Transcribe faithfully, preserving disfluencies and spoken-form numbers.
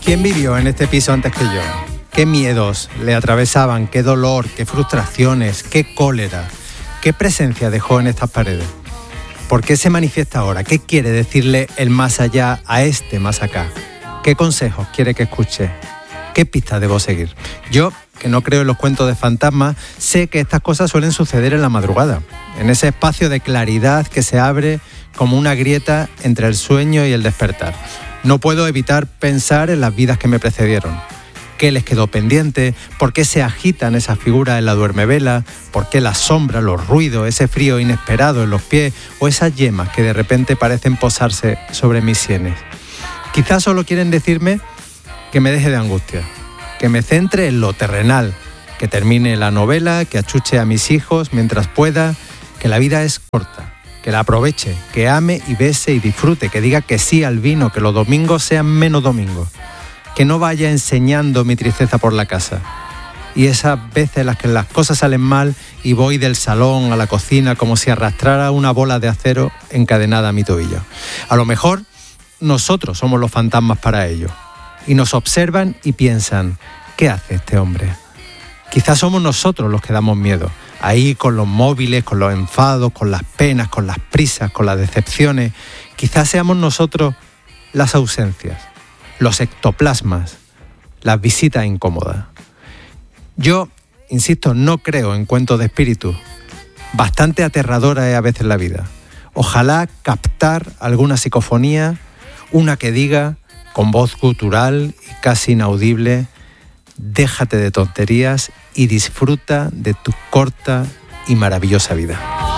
¿Quién vivió en este piso antes que yo? ¿Qué miedos le atravesaban? ¿Qué dolor? ¿Qué frustraciones? ¿Qué cólera? ¿Qué presencia dejó en estas paredes? ¿Por qué se manifiesta ahora? ¿Qué quiere decirle el más allá a este más acá? ¿Qué consejos quiere que escuche? ¿Qué pistas debo seguir? Yo, que no creo en los cuentos de fantasmas, sé que estas cosas suelen suceder en la madrugada, en ese espacio de claridad que se abre como una grieta entre el sueño y el despertar. No puedo evitar pensar en las vidas que me precedieron. ¿Qué les quedó pendiente? ¿Por qué se agitan esas figuras en la duermevela? ¿Por qué las sombras, los ruidos, ese frío inesperado en los pies o esas yemas que de repente parecen posarse sobre mis sienes? Quizás solo quieren decirme que me deje de angustia, que me centre en lo terrenal, que termine la novela, que achuche a mis hijos mientras pueda, que la vida es corta, que la aproveche, que ame y bese y disfrute, que diga que sí al vino, que los domingos sean menos domingos, que no vaya enseñando mi tristeza por la casa. Y esas veces en las que las cosas salen mal y voy del salón a la cocina como si arrastrara una bola de acero encadenada a mi tobillo. A lo mejor nosotros somos los fantasmas para ellos. Y nos observan y piensan, ¿qué hace este hombre? Quizás somos nosotros los que damos miedo, ahí con los móviles, con los enfados, con las penas, con las prisas, con las decepciones. Quizás seamos nosotros las ausencias, los ectoplasmas, las visitas incómodas. Yo, insisto, no creo en cuentos de espíritus. Bastante aterradora es a veces la vida. Ojalá captar alguna psicofonía, una que diga, con voz gutural y casi inaudible, déjate de tonterías y disfruta de tu corta y maravillosa vida.